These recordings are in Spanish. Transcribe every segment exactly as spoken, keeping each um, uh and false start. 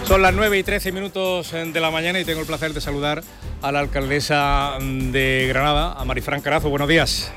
Son las nueve y trece minutos de la mañana y tengo el placer de saludar a la alcaldesa de Granada, a Marifran Carazo. Buenos días.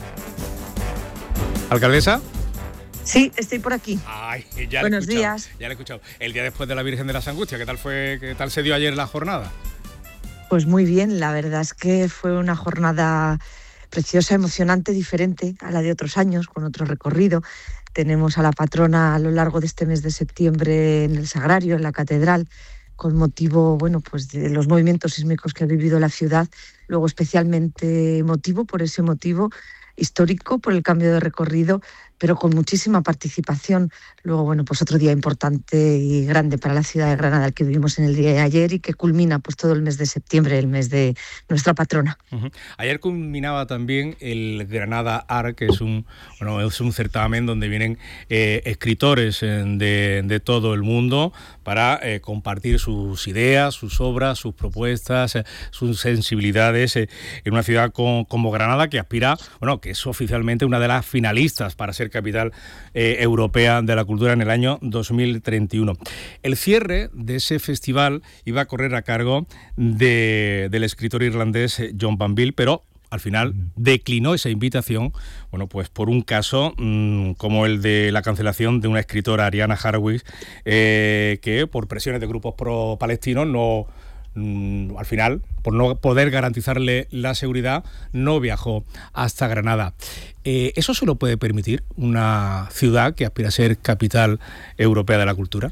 ¿Alcaldesa? Sí, estoy por aquí. Ay, ya Buenos le he escuchado, días. Ya le he escuchado. El día después de la Virgen de las Angustias, ¿qué tal fue? ¿Qué tal se dio ayer la jornada? Pues muy bien, la verdad es que fue una jornada preciosa, emocionante, diferente a la de otros años, con otro recorrido. Tenemos a la patrona a lo largo de este mes de septiembre en el Sagrario, en la Catedral, con motivo, bueno, pues de los movimientos sísmicos que ha vivido la ciudad. Luego especialmente emotivo, por ese motivo histórico, por el cambio de recorrido, pero con muchísima participación. Luego, bueno, pues otro día importante y grande para la ciudad de Granada, el que vivimos en el día de ayer y que culmina pues todo el mes de septiembre, el mes de nuestra patrona. Uh-huh. Ayer culminaba también el Granada Art, que es un, bueno, es un certamen donde vienen eh, escritores de, de todo el mundo para eh, compartir sus ideas, sus obras, sus propuestas, eh, sus sensibilidades eh, en una ciudad con, como Granada, que aspira, bueno, que es oficialmente una de las finalistas para ser capital eh, europea de la cultura en el año dos mil treinta y uno. El cierre de ese festival iba a correr a cargo de, del escritor irlandés John Banville, pero al final declinó esa invitación, bueno, pues por un caso mmm, como el de la cancelación de una escritora, Ariana Harwich, eh, que por presiones de grupos pro-palestinos no... al final, por no poder garantizarle la seguridad, no viajó hasta Granada. Eh, ¿Eso se lo puede permitir una ciudad que aspira a ser capital europea de la cultura?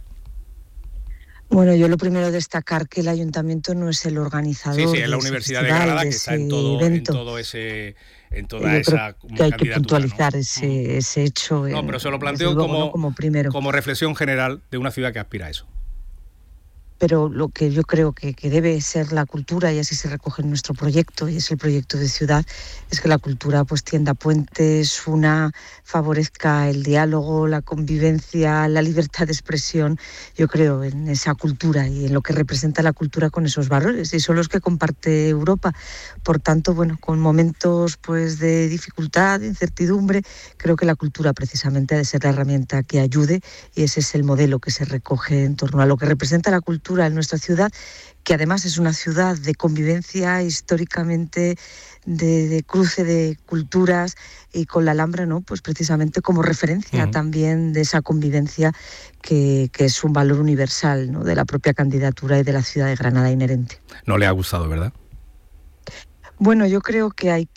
Bueno, yo lo primero destacar que el ayuntamiento no es el organizador. Sí, sí, es la Universidad de Granada que está en todo, en todo ese, en toda yo esa creo que hay que puntualizar, ¿no? ese, uh-huh. ese hecho. No, pero se lo planteo luego, como, ¿no? como primero. como reflexión general de una ciudad que aspira a eso. Pero lo que yo creo que, que debe ser la cultura, y así se recoge en nuestro proyecto, y es el proyecto de ciudad, es que la cultura pues tienda puentes, una favorezca el diálogo, la convivencia, la libertad de expresión. Yo creo en esa cultura y en lo que representa la cultura con esos valores, y son los que comparte Europa. Por tanto, bueno, con momentos pues de dificultad, de incertidumbre, creo que la cultura precisamente ha de ser la herramienta que ayude, y ese es el modelo que se recoge en torno a lo que representa la cultura en nuestra ciudad, que además es una ciudad de convivencia históricamente, de, de cruce de culturas, y con la Alhambra, ¿no? Pues precisamente como referencia uh-huh. también de esa convivencia que, que es un valor universal, ¿no? De la propia candidatura y de la ciudad de Granada inherente. No le ha gustado, ¿verdad? Bueno, yo creo que hay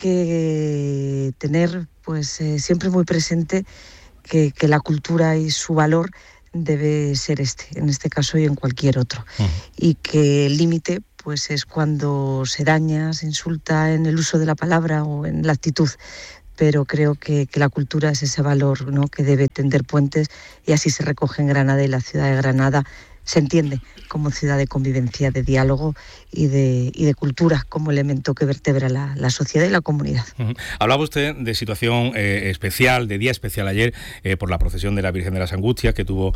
que tener pues eh, siempre muy presente que, que la cultura y su valor debe ser este, en este caso y en cualquier otro. Uh-huh. Y que el límite pues es cuando se daña, se insulta en el uso de la palabra o en la actitud. Pero creo que, que la cultura es ese valor, ¿no? Que debe tender puentes, y así se recoge en Granada, y la ciudad de Granada se entiende como ciudad de convivencia, de diálogo y de, y de cultura como elemento que vertebra la, la sociedad y la comunidad. Uh-huh. Hablaba usted de situación eh, especial, de día especial ayer, eh, por la procesión de la Virgen de las Angustias, que tuvo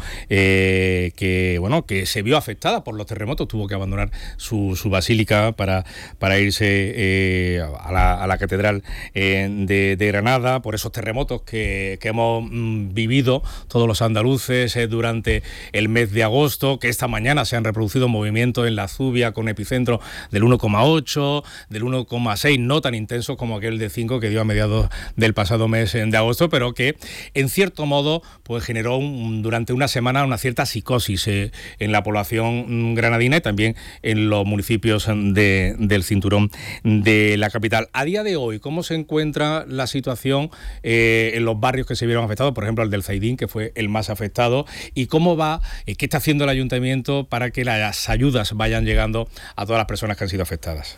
eh, que bueno que se vio afectada por los terremotos, tuvo que abandonar su, su basílica para, para irse eh, a, la, a la catedral eh, de, de Granada, por esos terremotos que, que hemos mm, vivido todos los andaluces eh, durante el mes de agosto, que esta mañana se han reproducido movimientos en la Zubia con epicentro del uno coma ocho, del uno coma seis, no tan intensos como aquel de cinco que dio a mediados del pasado mes de agosto, pero que en cierto modo pues generó un, durante una semana una cierta psicosis eh, en la población granadina y también en los municipios de, del cinturón de la capital. A día de hoy, ¿cómo se encuentra la situación eh, en los barrios que se vieron afectados? Por ejemplo, el del Zaidín, que fue el más afectado, y cómo va, eh, qué está haciendo el ayuntamiento para que las ayudas vayan llegando a todas las personas que han sido afectadas.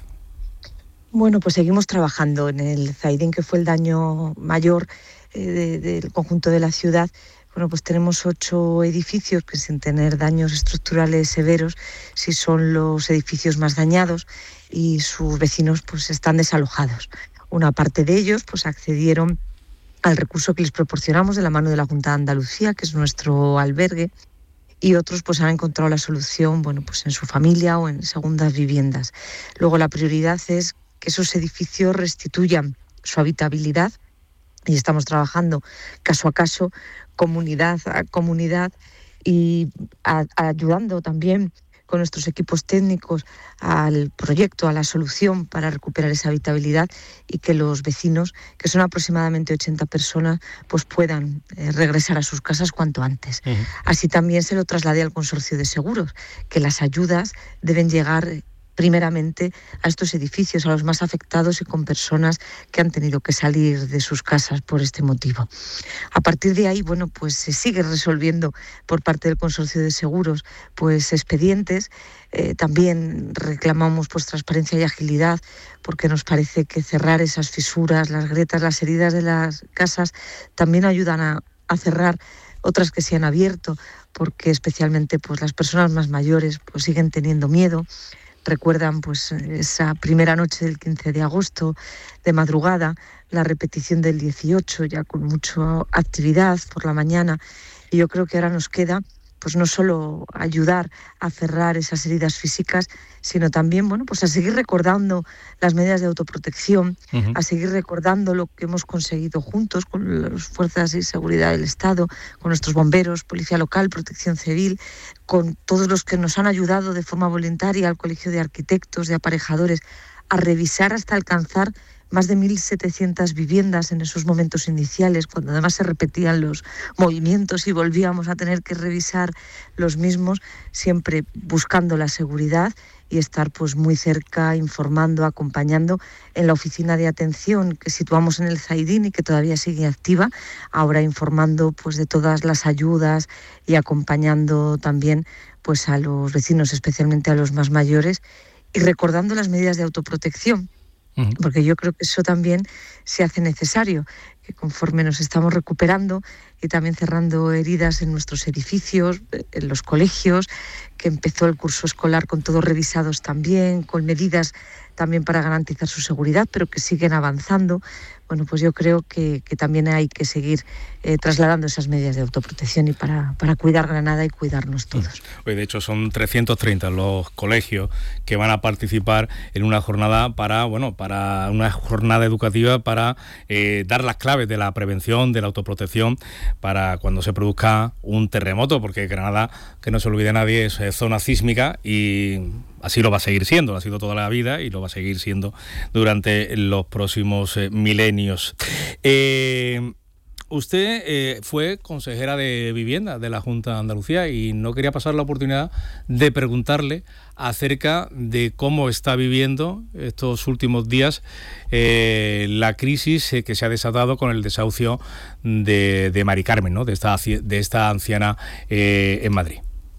Bueno, pues seguimos trabajando en el Zaidín, que fue el daño mayor eh, de, del conjunto de la ciudad. Bueno, pues tenemos ocho edificios que, sin tener daños estructurales severos, sí son los edificios más dañados, y sus vecinos pues están desalojados. Una parte de ellos pues accedieron al recurso que les proporcionamos de la mano de la Junta de Andalucía, que es nuestro albergue, y otros pues han encontrado la solución, bueno, pues en su familia o en segundas viviendas. Luego la prioridad es que esos edificios restituyan su habitabilidad, y estamos trabajando caso a caso, comunidad a comunidad, y a, ayudando también con nuestros equipos técnicos al proyecto, a la solución para recuperar esa habitabilidad y que los vecinos, que son aproximadamente ochenta personas, pues puedan eh, regresar a sus casas cuanto antes. Uh-huh. Así también se lo trasladé al consorcio de seguros, que las ayudas deben llegar primeramente a estos edificios, a los más afectados y con personas que han tenido que salir de sus casas por este motivo. A partir de ahí, bueno, pues se sigue resolviendo por parte del Consorcio de Seguros pues expedientes. Eh, también reclamamos pues transparencia y agilidad, porque nos parece que cerrar esas fisuras, las grietas, las heridas de las casas también ayudan a, a cerrar otras que se han abierto, porque especialmente pues las personas más mayores pues siguen teniendo miedo. Recuerdan pues esa primera noche del quince de agosto de madrugada, la repetición del dieciocho ya con mucha actividad por la mañana, y yo creo que ahora nos queda pues no solo ayudar a cerrar esas heridas físicas, sino también, bueno, pues a seguir recordando las medidas de autoprotección, uh-huh. a seguir recordando lo que hemos conseguido juntos con las fuerzas de seguridad del Estado, con nuestros bomberos, policía local, protección civil, con todos los que nos han ayudado de forma voluntaria, al Colegio de Arquitectos, de Aparejadores, a revisar hasta alcanzar más de mil setecientas viviendas en esos momentos iniciales, cuando además se repetían los movimientos y volvíamos a tener que revisar los mismos, siempre buscando la seguridad y estar pues muy cerca, informando, acompañando en la oficina de atención que situamos en el Zaidín y que todavía sigue activa, ahora informando pues de todas las ayudas y acompañando también pues a los vecinos, especialmente a los más mayores, y recordando las medidas de autoprotección. Porque yo creo que eso también se hace necesario, que conforme nos estamos recuperando y también cerrando heridas en nuestros edificios, en los colegios, que empezó el curso escolar con todos revisados también, con medidas también para garantizar su seguridad, pero que siguen avanzando. Bueno, pues yo creo que, que también hay que seguir eh, trasladando esas medidas de autoprotección y para, para cuidar Granada y cuidarnos todos. De hecho, son trescientos treinta los colegios que van a participar en una jornada para, bueno, para una jornada educativa para eh, dar las claves de la prevención, de la autoprotección, para cuando se produzca un terremoto, porque Granada, que no se olvide nadie, es, es zona sísmica y así lo va a seguir siendo, lo ha sido toda la vida y lo va a seguir siendo durante los próximos eh, milenios. Eh, usted eh, fue consejera de Vivienda de la Junta de Andalucía y no quería pasar la oportunidad de preguntarle acerca de cómo está viviendo estos últimos días eh, la crisis eh, que se ha desatado con el desahucio de, de Mari Carmen, ¿no? de, esta, de esta anciana eh, en Madrid.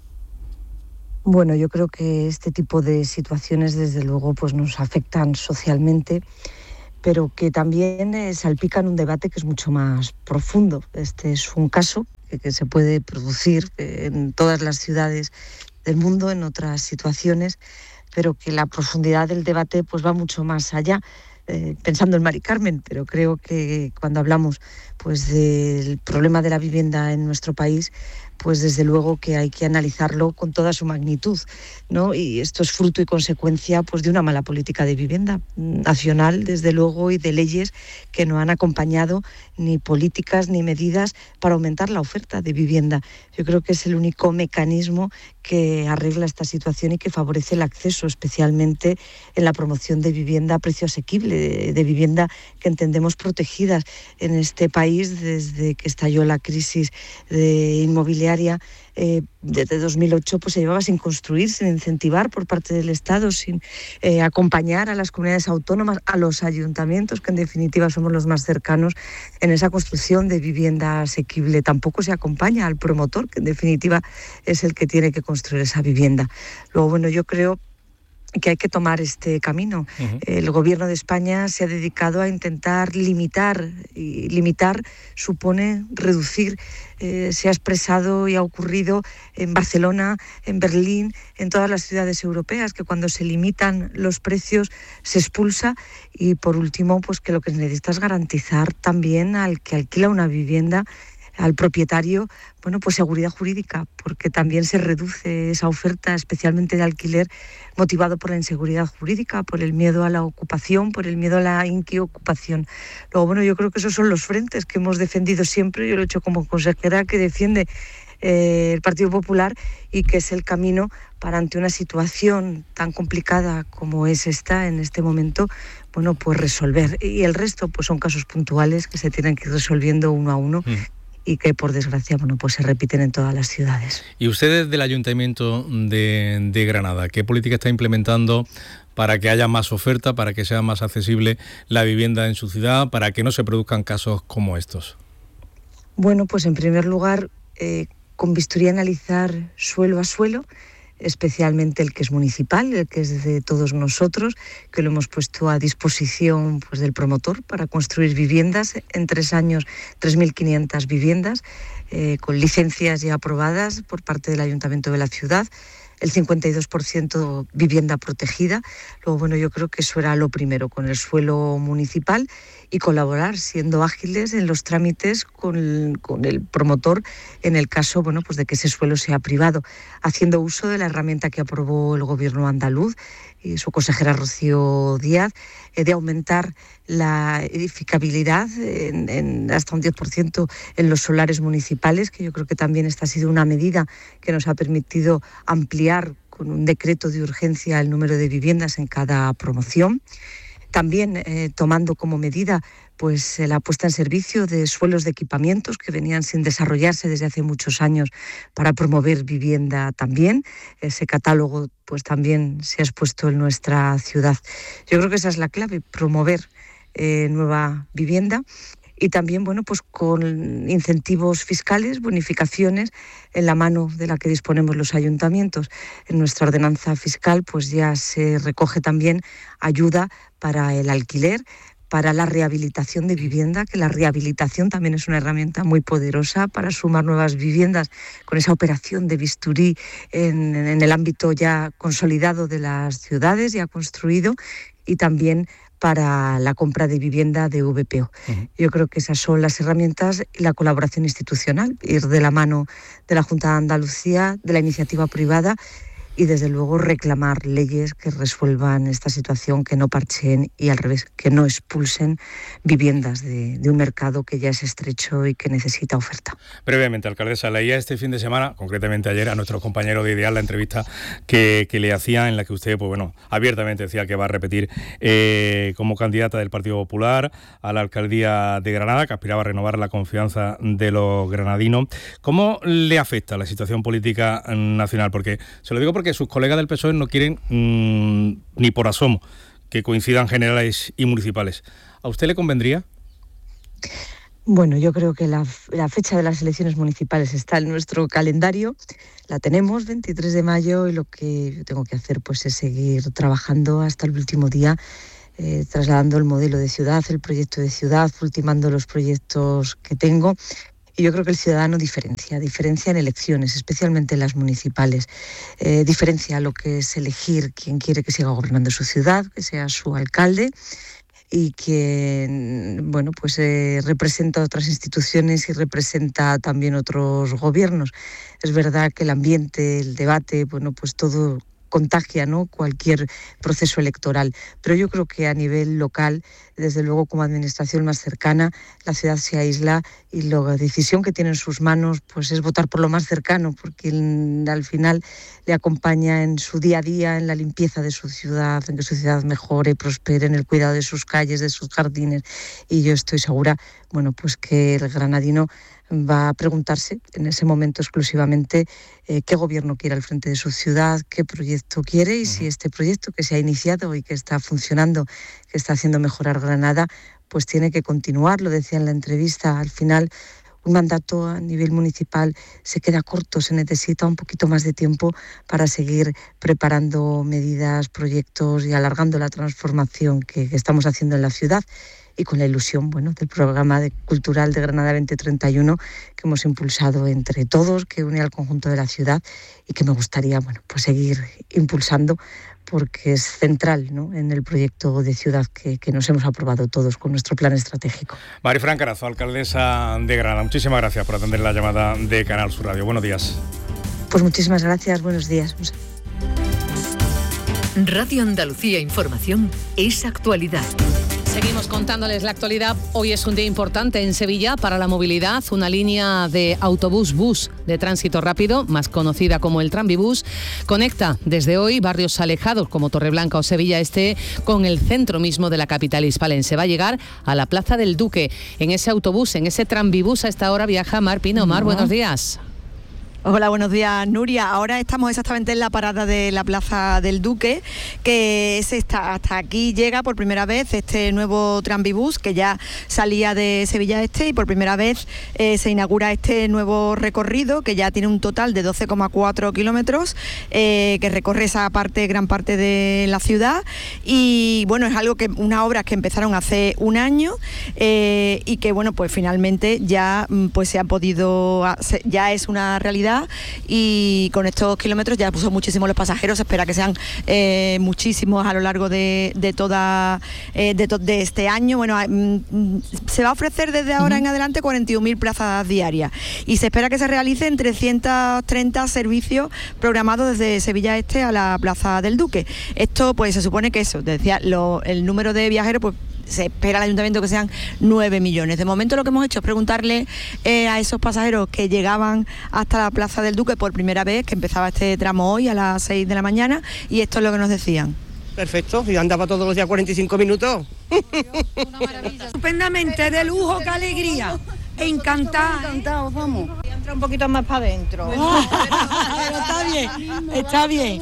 Bueno, yo creo que este tipo de situaciones, desde luego, pues nos afectan socialmente, pero que también eh, salpican un debate que es mucho más profundo. Este es un caso que, que se puede producir en todas las ciudades del mundo, en otras situaciones, pero que la profundidad del debate pues va mucho más allá. Eh, pensando en Mari Carmen, pero creo que cuando hablamos pues del problema de la vivienda en nuestro país, pues desde luego que hay que analizarlo con toda su magnitud, ¿no? Y esto es fruto y consecuencia pues de una mala política de vivienda nacional, desde luego, y de leyes que no han acompañado ni políticas ni medidas para aumentar la oferta de vivienda. Yo creo que es el único mecanismo que arregla esta situación y que favorece el acceso, especialmente en la promoción de vivienda a precio asequible, de, de vivienda que entendemos protegidas en este país desde que estalló la crisis de inmobiliaria. Eh, desde dos mil ocho pues se llevaba sin construir, sin incentivar por parte del Estado, sin eh, acompañar a las comunidades autónomas, a los ayuntamientos, que en definitiva somos los más cercanos en esa construcción de vivienda asequible. Tampoco se acompaña al promotor, que en definitiva es el que tiene que construir esa vivienda. Luego, bueno, yo creo que hay que tomar este camino. Uh-huh. El Gobierno de España se ha dedicado a intentar limitar, y limitar supone reducir. Eh, se ha expresado y ha ocurrido en Barcelona, en Berlín, en todas las ciudades europeas, que cuando se limitan los precios se expulsa. Y por último, pues que lo que se necesita es garantizar también al que alquila una vivienda al propietario, bueno, pues seguridad jurídica, porque también se reduce esa oferta, especialmente de alquiler, motivado por la inseguridad jurídica, por el miedo a la ocupación, por el miedo a la inquiocupación. Luego, bueno, yo creo que esos son los frentes que hemos defendido siempre. Yo lo he hecho como consejera que defiende eh, el Partido Popular y que es el camino para, ante una situación tan complicada como es esta en este momento, bueno, pues resolver. Y el resto pues son casos puntuales que se tienen que ir resolviendo uno a uno. Mm. Y que, por desgracia, bueno, pues se repiten en todas las ciudades. ¿Y ustedes del Ayuntamiento de, de Granada, qué política está implementando para que haya más oferta, para que sea más accesible la vivienda en su ciudad, para que no se produzcan casos como estos? Bueno, pues en primer lugar, eh, con bisturí analizar suelo a suelo, especialmente el que es municipal, el que es de todos nosotros, que lo hemos puesto a disposición pues, del promotor para construir viviendas. En tres años, tres mil quinientas viviendas, eh, con licencias ya aprobadas por parte del Ayuntamiento de la ciudad, el cincuenta y dos por ciento vivienda protegida. Luego, bueno, yo creo que eso era lo primero, con el suelo municipal, y colaborar, siendo ágiles en los trámites con, con el promotor en el caso, bueno, pues de que ese suelo sea privado, haciendo uso de la herramienta que aprobó el Gobierno andaluz y su consejera Rocío Díaz, eh, de aumentar la edificabilidad en, en hasta un diez por ciento en los solares municipales, que yo creo que también esta ha sido una medida que nos ha permitido ampliar con un decreto de urgencia el número de viviendas en cada promoción. También eh, tomando como medida pues la puesta en servicio de suelos de equipamientos que venían sin desarrollarse desde hace muchos años para promover vivienda también. Ese catálogo pues también se ha expuesto en nuestra ciudad. Yo creo que esa es la clave, promover eh, nueva vivienda. Y también, bueno, pues con incentivos fiscales, bonificaciones en la mano de la que disponemos los ayuntamientos. En nuestra ordenanza fiscal pues ya se recoge también ayuda para el alquiler, para la rehabilitación de vivienda, que la rehabilitación también es una herramienta muy poderosa para sumar nuevas viviendas con esa operación de bisturí en, en el ámbito ya consolidado de las ciudades, ya construido, y también para la compra de vivienda de V P O. Uh-huh. Yo creo que esas son las herramientas y la colaboración institucional, ir de la mano de la Junta de Andalucía, de la iniciativa privada, y desde luego reclamar leyes que resuelvan esta situación, que no parcheen y al revés, que no expulsen viviendas de, de un mercado que ya es estrecho y que necesita oferta. Brevemente, alcaldesa, leía este fin de semana, concretamente ayer, a nuestro compañero de Ideal, la entrevista que, que le hacía, en la que usted, pues bueno, abiertamente decía que va a repetir eh, como candidata del Partido Popular a la alcaldía de Granada, que aspiraba a renovar la confianza de los granadinos. ¿Cómo le afecta la situación política nacional? Porque se lo digo porque que sus colegas del P S O E no quieren mmm, ni por asomo que coincidan generales y municipales. ¿A usted le convendría? Bueno, yo creo que la, la fecha de las elecciones municipales está en nuestro calendario, la tenemos, veintitrés de mayo, y lo que yo tengo que hacer pues es seguir trabajando hasta el último día, eh, trasladando el modelo de ciudad, el proyecto de ciudad, ultimando los proyectos que tengo. Y yo creo que el ciudadano diferencia, diferencia en elecciones, especialmente en las municipales. Eh, diferencia lo que es elegir quién quiere que siga gobernando su ciudad, que sea su alcalde, y que bueno, pues, eh, representa otras instituciones y representa también otros gobiernos. Es verdad que el ambiente, el debate, bueno, pues todo contagia, ¿no?, cualquier proceso electoral. Pero yo creo que a nivel local, desde luego como administración más cercana, la ciudad se aísla y la decisión que tiene en sus manos pues es votar por lo más cercano, porque al final le acompaña en su día a día, en la limpieza de su ciudad, en que su ciudad mejore, prospere, en el cuidado de sus calles, de sus jardines. Y yo estoy segura, bueno, pues que el granadino va a preguntarse en ese momento exclusivamente eh, qué gobierno quiere al frente de su ciudad, qué proyecto quiere, y uh-huh. si este proyecto que se ha iniciado y que está funcionando, que está haciendo mejorar Granada, pues tiene que continuar. Lo decía en la entrevista, al final un mandato a nivel municipal se queda corto, se necesita un poquito más de tiempo para seguir preparando medidas, proyectos y alargando la transformación que, que estamos haciendo en la ciudad, y con la ilusión, bueno, del programa de, cultural de Granada veinte treinta y uno que hemos impulsado entre todos, que une al conjunto de la ciudad y que me gustaría, bueno, pues seguir impulsando porque es central, ¿no?, en el proyecto de ciudad que, que nos hemos aprobado todos con nuestro plan estratégico. Marifran Carazo, alcaldesa de Granada, muchísimas gracias por atender la llamada de Canal Sur Radio. Buenos días. Pues muchísimas gracias, buenos días. Radio Andalucía Información es actualidad. Seguimos contándoles la actualidad. Hoy es un día importante en Sevilla para la movilidad. Una línea de autobús-bus de tránsito rápido, más conocida como el Tranvibús, conecta desde hoy barrios alejados como Torreblanca o Sevilla Este con el centro mismo de la capital hispalense. Va a llegar a la Plaza del Duque. En ese autobús, en ese Tranvibús, a esta hora viaja Mar Pino. Mar, no. buenos días. Hola, buenos días, Nuria. Ahora estamos exactamente en la parada de la Plaza del Duque, que es esta, hasta aquí llega por primera vez este nuevo Tranvibús que ya salía de Sevilla Este, y por primera vez eh, se inaugura este nuevo recorrido que ya tiene un total de doce coma cuatro kilómetros, eh, que recorre esa parte, gran parte de la ciudad. Y bueno, es algo que, unas obras que empezaron hace un año eh, y que bueno, pues finalmente ya pues se ha podido, ya es una realidad. Y con estos kilómetros ya puso muchísimos los pasajeros. Se espera que sean eh, muchísimos a lo largo de, de toda eh, de, to, de este año. Bueno, mm, se va a ofrecer desde ahora uh-huh. en adelante cuarenta y una mil plazas diarias, y se espera que se realicen trescientos treinta servicios programados desde Sevilla Este a la Plaza del Duque. Esto pues se supone que eso, decía, lo, el número de viajeros pues se espera al ayuntamiento que sean nueve millones. De momento lo que hemos hecho es preguntarle eh, a esos pasajeros que llegaban hasta la Plaza del Duque por primera vez, que empezaba este tramo hoy a las seis de la mañana, y esto es lo que nos decían. Perfecto, yo andaba todos los días cuarenta y cinco minutos. Una maravilla. Estupendamente, de lujo, qué alegría. Encantada. Encantados, vamos. Voy a entrar un poquito más para adentro. Pero está bien, está bien.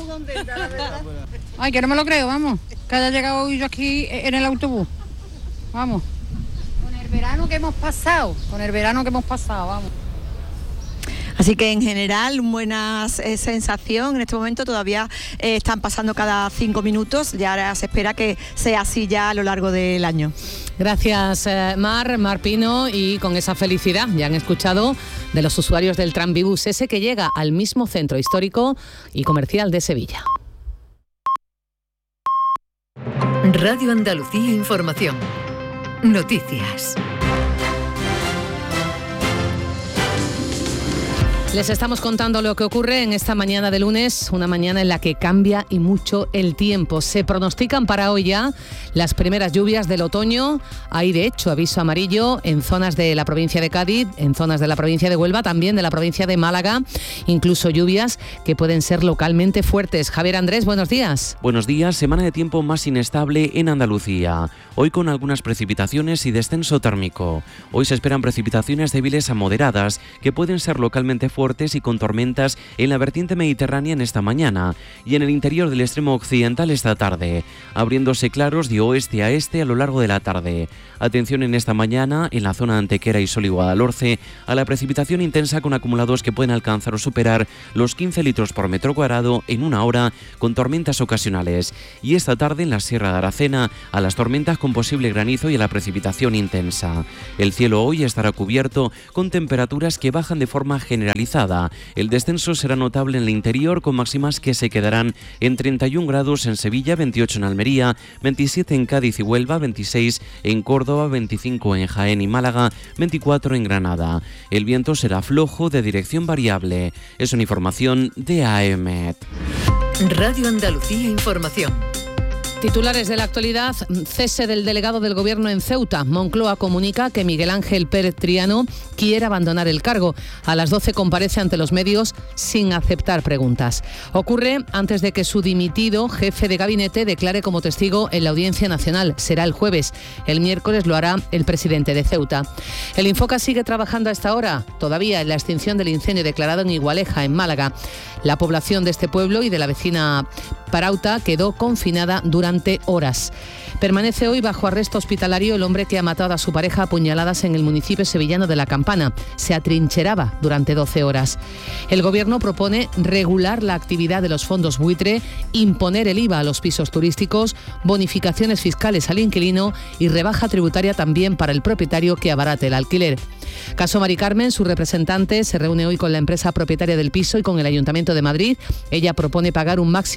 Ay, que no me lo creo, vamos. Que haya llegado yo aquí en el autobús. Vamos. Con el verano que hemos pasado, con el verano que hemos pasado, vamos. Así que en general, buena eh, sensación. En este momento todavía eh, están pasando cada cinco minutos. Ya ahora se espera que sea así ya a lo largo del año. Gracias, eh, Mar, Mar Pino, y con esa felicidad ya han escuchado de los usuarios del Tranvibús, ese que llega al mismo centro histórico y comercial de Sevilla. Radio Andalucía Información. Noticias. Les estamos contando lo que ocurre en esta mañana de lunes, una mañana en la que cambia y mucho el tiempo. Se pronostican para hoy ya las primeras lluvias del otoño. Hay, de hecho, aviso amarillo en zonas de la provincia de Cádiz, en zonas de la provincia de Huelva, también de la provincia de Málaga, incluso lluvias que pueden ser localmente fuertes. Javier Andrés, buenos días. Buenos días. Semana de tiempo más inestable en Andalucía. Hoy con algunas precipitaciones y descenso térmico. Hoy se esperan precipitaciones débiles a moderadas que pueden ser localmente fuertes y con tormentas en la vertiente mediterránea en esta mañana y en el interior del extremo occidental esta tarde, abriéndose claros de oeste a este a lo largo de la tarde. Atención en esta mañana en la zona de Antequera y Sol y Guadalhorce a la precipitación intensa con acumulados que pueden alcanzar o superar los quince litros por metro cuadrado en una hora con tormentas ocasionales. Y esta tarde en la Sierra de Aracena a las tormentas con posible granizo y a la precipitación intensa. El cielo hoy estará cubierto con temperaturas que bajan de forma generalizada. El descenso será notable en el interior con máximas que se quedarán en treinta y un grados en Sevilla, veintiocho en Almería, veintisiete en Cádiz y Huelva, veintiséis en Córdoba, veinticinco en Jaén y Málaga, veinticuatro en Granada. El viento será flojo de dirección variable. Es una información de A E M E T. Radio Andalucía Información. Titulares de la actualidad, cese del delegado del Gobierno en Ceuta. Moncloa comunica que Miguel Ángel Pérez Triano quiere abandonar el cargo. A las doce comparece ante los medios sin aceptar preguntas. Ocurre antes de que su dimitido jefe de gabinete declare como testigo en la Audiencia Nacional. Será el jueves. El miércoles lo hará el presidente de Ceuta. El Infoca sigue trabajando a esta hora, todavía en la extinción del incendio declarado en Igualeja, en Málaga. La población de este pueblo y de la vecina Parauta quedó confinada durante horas. Permanece hoy bajo arresto hospitalario el hombre que ha matado a su pareja a puñaladas en el municipio sevillano de La Campana. Se atrincheraba durante doce horas. El Gobierno propone regular la actividad de los fondos buitre, imponer el I V A a los pisos turísticos, bonificaciones fiscales al inquilino y rebaja tributaria también para el propietario que abarate el alquiler. Caso Mari Carmen, su representante se reúne hoy con la empresa propietaria del piso y con el Ayuntamiento de Madrid. Ella propone pagar un máximo de alquiler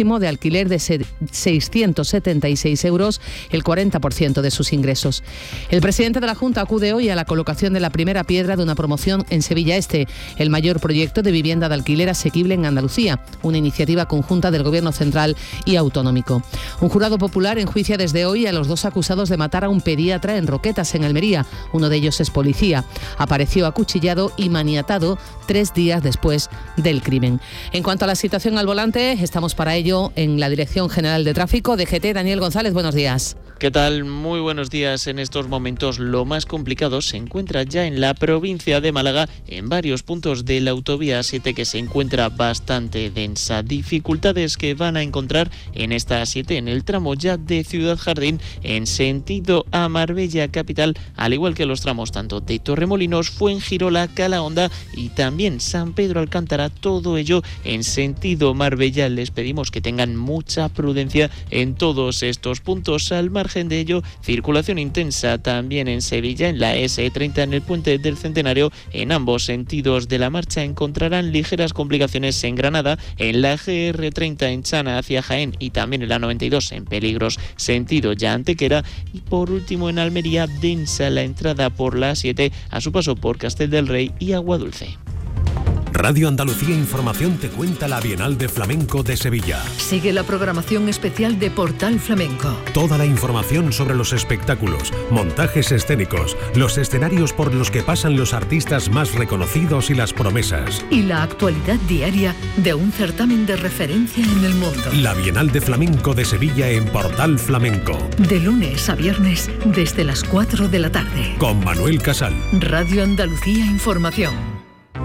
alquiler de seiscientos setenta y seis euros, el cuarenta por ciento de sus ingresos. El presidente de la Junta acude hoy a la colocación de la primera piedra de una promoción en Sevilla Este, el mayor proyecto de vivienda de alquiler asequible en Andalucía, una iniciativa conjunta del Gobierno central y autonómico. Un jurado popular enjuicia desde hoy a los dos acusados de matar a un pediatra en Roquetas, en Almería. Uno de ellos es policía. Apareció acuchillado y maniatado tres días después del crimen. En cuanto a la situación al volante, estamos para ello en la Dirección General de Tráfico, D G T. Daniel González, buenos días. ¿Qué tal? Muy buenos días. En estos momentos lo más complicado se encuentra ya en la provincia de Málaga, en varios puntos de la autovía A siete, que se encuentra bastante densa. Dificultades que van a encontrar en esta A siete en el tramo ya de Ciudad Jardín en sentido a Marbella capital, al igual que los tramos tanto de Torremolinos, Fuengirola, Calahonda y también San Pedro Alcántara, todo ello en sentido Marbella. Les pedimos que tengan mucha prudencia en todos estos puntos. Al margen de ello, circulación intensa también en Sevilla, en la ese treinta en el puente del Centenario. En ambos sentidos de la marcha encontrarán ligeras complicaciones en Granada, en la ge erre treinta en Chana hacia Jaén y también en la noventa y dos en peligros sentido ya Antequera. Y por último en Almería, densa la entrada por la A siete a su paso por Castel del Rey y Aguadulce. Radio Andalucía Información te cuenta la Bienal de Flamenco de Sevilla. Sigue la programación especial de Portal Flamenco. Toda la información sobre los espectáculos, montajes escénicos, los escenarios por los que pasan los artistas más reconocidos y las promesas. Y la actualidad diaria de un certamen de referencia en el mundo. La Bienal de Flamenco de Sevilla en Portal Flamenco. De lunes a viernes desde las cuatro de la tarde. Con Manuel Casal. Radio Andalucía Información.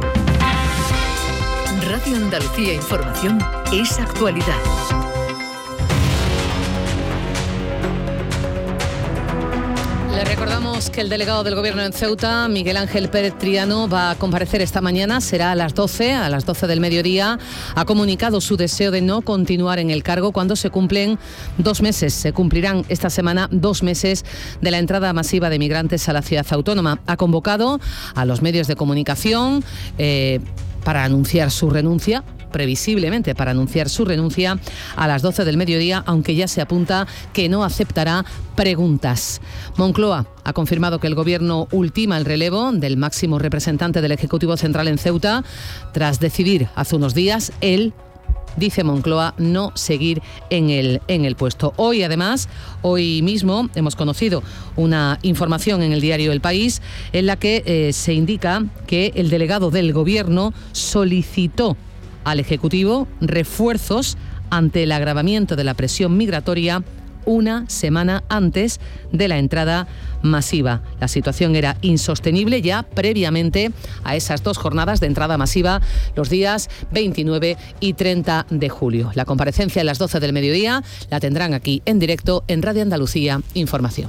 Radio Andalucía Información es actualidad. Le recordamos que el delegado del Gobierno en Ceuta, Miguel Ángel Pérez Triano, va a comparecer esta mañana, será a las doce, a las doce del mediodía. Ha comunicado su deseo de no continuar en el cargo cuando se cumplen dos meses. Se cumplirán esta semana dos meses de la entrada masiva de migrantes a la ciudad autónoma. Ha convocado a los medios de comunicación eh, para anunciar su renuncia, previsiblemente para anunciar su renuncia a las doce del mediodía, aunque ya se apunta que no aceptará preguntas. Moncloa ha confirmado que el Gobierno ultima el relevo del máximo representante del Ejecutivo Central en Ceuta, tras decidir hace unos días él, dice Moncloa, no seguir en el, en el puesto. Hoy, además, hoy mismo hemos conocido una información en el diario El País en la que eh, se indica que el delegado del Gobierno solicitó al Ejecutivo refuerzos ante el agravamiento de la presión migratoria una semana antes de la entrada masiva. La situación era insostenible ya previamente a esas dos jornadas de entrada masiva los días veintinueve y treinta de julio. La comparecencia a las doce del mediodía la tendrán aquí en directo en Radio Andalucía Información.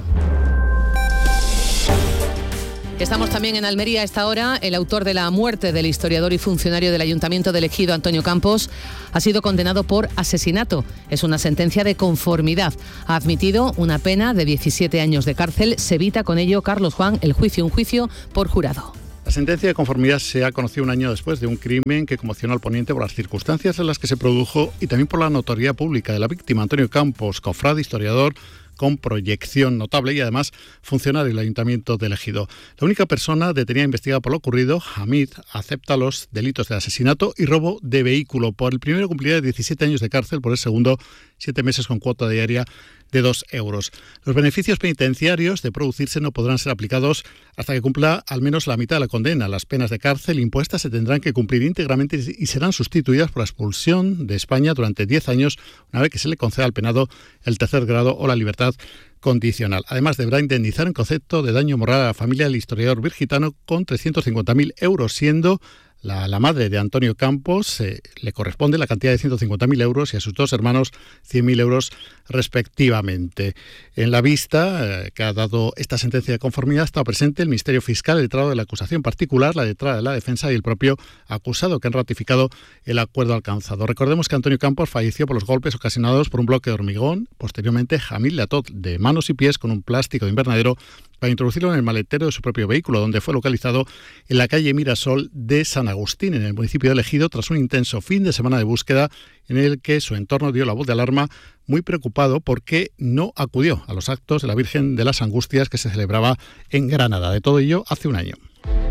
Estamos también en Almería a esta hora. El autor de la muerte del historiador y funcionario del Ayuntamiento del Ejido, Antonio Campos, ha sido condenado por asesinato. Es una sentencia de conformidad. Ha admitido una pena de diecisiete años de cárcel. Se evita con ello, Carlos Juan, el juicio, un juicio por jurado. La sentencia de conformidad se ha conocido un año después de un crimen que conmocionó al poniente por las circunstancias en las que se produjo y también por la notoriedad pública de la víctima. Antonio Campos, cofrade, historiador, con proyección notable y además funcionario del Ayuntamiento del Ejido. La única persona detenida investigada por lo ocurrido, Hamid, acepta los delitos de asesinato y robo de vehículo. Por el primero cumplirá diecisiete años de cárcel, por el segundo siete meses con cuota diaria de dos euros. Los beneficios penitenciarios de producirse no podrán ser aplicados hasta que cumpla al menos la mitad de la condena. Las penas de cárcel impuestas se tendrán que cumplir íntegramente y serán sustituidas por la expulsión de España durante diez años, una vez que se le conceda al penado el tercer grado o la libertad condicional. Además, deberá indemnizar en concepto de daño moral a la familia del historiador virgitano con trescientos cincuenta mil euros, siendo La, la madre de Antonio Campos eh, le corresponde la cantidad de ciento cincuenta mil euros y a sus dos hermanos cien mil euros respectivamente. En la vista eh, que ha dado esta sentencia de conformidad está presente el Ministerio Fiscal, el letrado de la acusación particular, la letrada de la defensa y el propio acusado, que han ratificado el acuerdo alcanzado. Recordemos que Antonio Campos falleció por los golpes ocasionados por un bloque de hormigón. Posteriormente, Hamid le ató de manos y pies con un plástico de invernadero para introducirlo en el maletero de su propio vehículo, donde fue localizado en la calle Mirasol de San Agustín, en el municipio de Ejido, tras un intenso fin de semana de búsqueda en el que su entorno dio la voz de alarma, muy preocupado porque no acudió a los actos de la Virgen de las Angustias que se celebraba en Granada. De todo ello hace un año.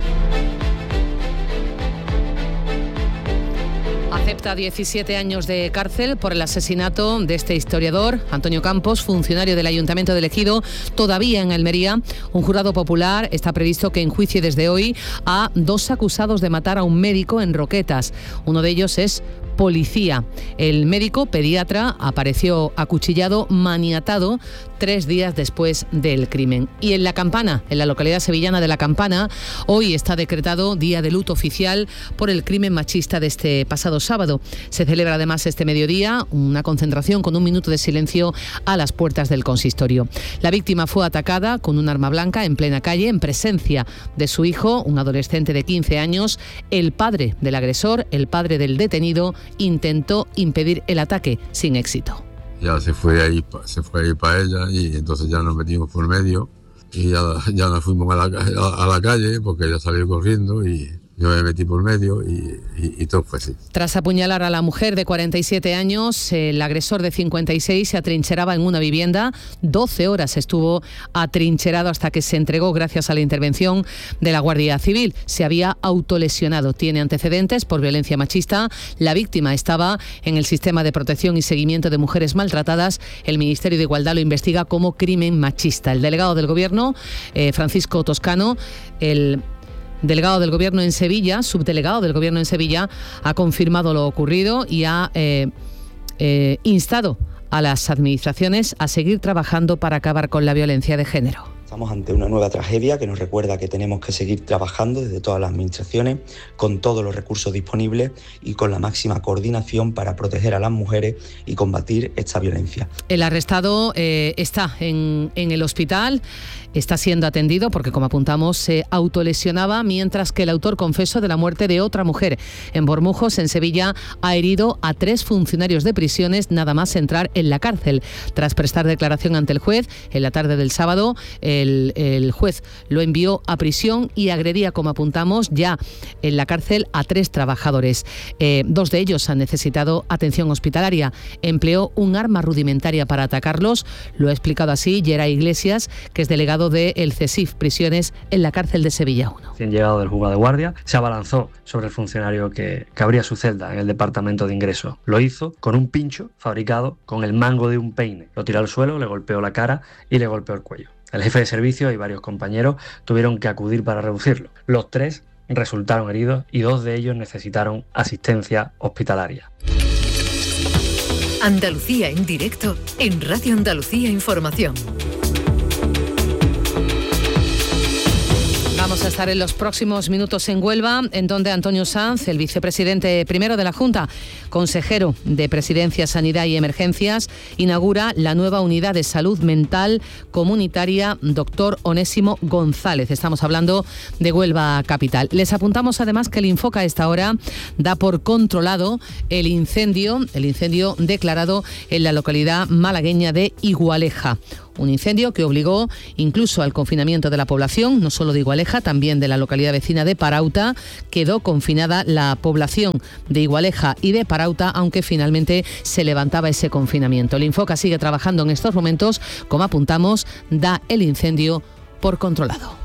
Acepta diecisiete años de cárcel por el asesinato de este historiador, Antonio Campos, funcionario del Ayuntamiento de Ejido. Todavía en Almería, un jurado popular está previsto que enjuicie desde hoy a dos acusados de matar a un médico en Roquetas. Uno de ellos es policía. El médico pediatra apareció acuchillado, maniatado, tres días después del crimen. Y en La Campana, en la localidad sevillana de La Campana, hoy está decretado día de luto oficial por el crimen machista de este pasado sábado. Se celebra además este mediodía una concentración con un minuto de silencio a las puertas del consistorio. La víctima fue atacada con un arma blanca en plena calle, en presencia de su hijo, un adolescente de quince años. El padre del agresor, el padre del detenido, intentó impedir el ataque sin éxito. Ya se fue ahí, se fue ahí para ella y entonces ya nos metimos por medio y ya, ya nos fuimos a la, a, a la calle porque ella salió corriendo y yo me metí por medio y, y, y todo fue así. Tras apuñalar a la mujer de cuarenta y siete años, el agresor de cincuenta y seis se atrincheraba en una vivienda. doce horas estuvo atrincherado hasta que se entregó gracias a la intervención de la Guardia Civil. Se había autolesionado. Tiene antecedentes por violencia machista. La víctima estaba en el sistema de protección y seguimiento de mujeres maltratadas. El Ministerio de Igualdad lo investiga como crimen machista. El delegado del Gobierno, eh, Francisco Toscano, el delegado del Gobierno en Sevilla, subdelegado del Gobierno en Sevilla, ha confirmado lo ocurrido y ha eh, eh, instado a las administraciones a seguir trabajando para acabar con la violencia de género. Estamos ante una nueva tragedia que nos recuerda que tenemos que seguir trabajando desde todas las administraciones, con todos los recursos disponibles y con la máxima coordinación para proteger a las mujeres y combatir esta violencia. El arrestado eh, está en, en el hospital. Está siendo atendido porque, como apuntamos, se autolesionaba, mientras que el autor confeso de la muerte de otra mujer en Bormujos, en Sevilla, ha herido a tres funcionarios de prisiones nada más entrar en la cárcel. Tras prestar declaración ante el juez, en la tarde del sábado, el, el juez lo envió a prisión y agredía, como apuntamos, ya en la cárcel a tres trabajadores. Eh, dos de ellos han necesitado atención hospitalaria. Empleó un arma rudimentaria para atacarlos. Lo ha explicado así Geray Iglesias, que es delegado de el CESIF Prisiones en la cárcel de Sevilla uno. Recién llegado del juzgado de guardia, se abalanzó sobre el funcionario que, que abría su celda en el departamento de ingreso. Lo hizo con un pincho fabricado con el mango de un peine. Lo tiró al suelo, le golpeó la cara y le golpeó el cuello. El jefe de servicio y varios compañeros tuvieron que acudir para reducirlo. Los tres resultaron heridos y dos de ellos necesitaron asistencia hospitalaria. Andalucía en directo en Radio Andalucía Información. Vamos a estar en los próximos minutos en Huelva, en donde Antonio Sanz, el vicepresidente primero de la Junta, consejero de Presidencia, Sanidad y Emergencias, inaugura la nueva unidad de salud mental comunitaria Doctor Onésimo González. Estamos hablando de Huelva capital. Les apuntamos además que el Infoca a esta hora da por controlado el incendio, el incendio declarado en la localidad malagueña de Igualeja. Un incendio que obligó incluso al confinamiento de la población, no solo de Igualeja, también de la localidad vecina de Parauta. Quedó confinada la población de Igualeja y de Parauta, aunque finalmente se levantaba ese confinamiento. El Infoca sigue trabajando en estos momentos. Como apuntamos, da el incendio por controlado.